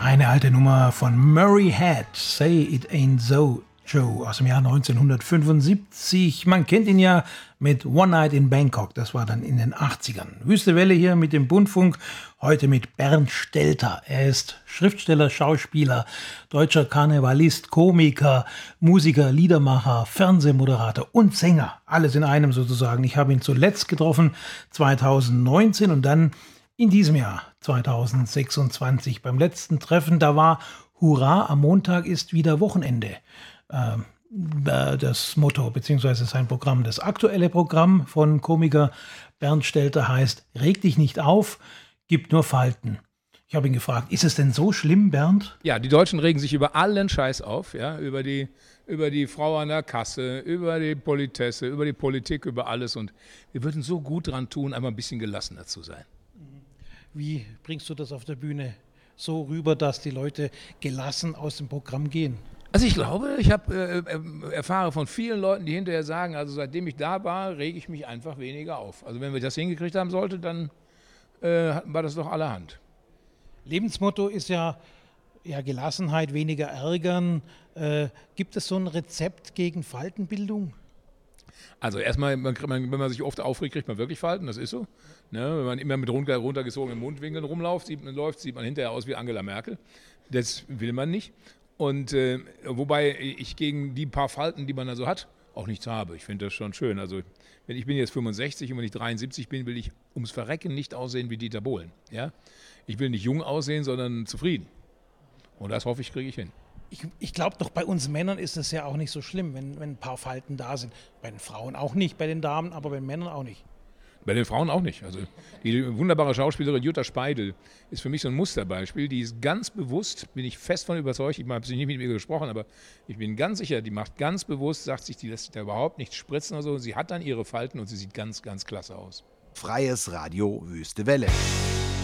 Eine alte Nummer von Murray Head, Say It Ain't So, Joe, aus dem Jahr 1975. Man kennt ihn ja mit One Night in Bangkok, das war dann in den 80ern. Wüste Welle hier mit dem Bundfunk, heute mit Bernd Stelter. Er ist Schriftsteller, Schauspieler, deutscher Karnevalist, Komiker, Musiker, Liedermacher, Fernsehmoderator und Sänger. Alles in einem sozusagen. Ich habe ihn zuletzt getroffen 2019 und dann in diesem Jahr 2026 beim letzten Treffen. Da war Hurra, am Montag ist wieder Wochenende. Das Motto bzw. sein Programm. Das aktuelle Programm von Komiker Bernd Stelter heißt Reg dich nicht auf, gib nur Falten. Ich habe ihn gefragt, ist es denn so schlimm, Bernd? Ja, die Deutschen regen sich über allen Scheiß auf, ja, über die Frau an der Kasse, über die Politesse, über die Politik, über alles. Und wir würden so gut dran tun, einmal ein bisschen gelassener zu sein. Wie bringst du das auf der Bühne so rüber, dass die Leute gelassen aus dem Programm gehen? Also ich glaube, ich erfahre von vielen Leuten, die hinterher sagen, also seitdem ich da war, rege ich mich einfach weniger auf. Also wenn wir das hingekriegt haben sollte, dann war das doch allerhand. Lebensmotto ist ja Gelassenheit, weniger ärgern. Gibt es so ein Rezept gegen Faltenbildung? Also erstmal, wenn man sich oft aufregt, kriegt man wirklich Falten, das ist so. Ne? Wenn man immer mit runtergezogenen Mundwinkeln rumläuft, sieht man hinterher aus wie Angela Merkel. Das will man nicht. Und wobei ich gegen die paar Falten, die man da so hat, auch nichts habe. Ich finde das schon schön. Also ich bin jetzt 65 und wenn ich 73 bin, will ich ums Verrecken nicht aussehen wie Dieter Bohlen. Ja? Ich will nicht jung aussehen, sondern zufrieden. Und das hoffe ich, kriege ich hin. Ich glaube doch, bei uns Männern ist es ja auch nicht so schlimm, wenn ein paar Falten da sind. Bei den Frauen auch nicht, bei den Damen, aber bei den Männern auch nicht. Bei den Frauen auch nicht. Also die wunderbare Schauspielerin Jutta Speidel ist für mich so ein Musterbeispiel. Die ist ganz bewusst, bin ich fest von überzeugt, ich habe nicht mit ihr gesprochen, aber ich bin ganz sicher, die macht ganz bewusst, sagt sich, die lässt sich da überhaupt nichts spritzen oder so. Sie hat dann ihre Falten und sie sieht ganz, ganz klasse aus. Freies Radio Wüste Welle.